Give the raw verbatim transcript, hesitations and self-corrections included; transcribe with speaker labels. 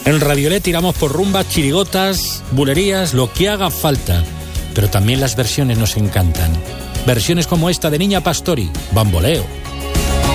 Speaker 1: En Radiolet tiramos por rumbas, chirigotas, bulerías, lo que haga falta. Pero también las versiones nos encantan. Versiones como esta de Niña Pastori, Bamboleo.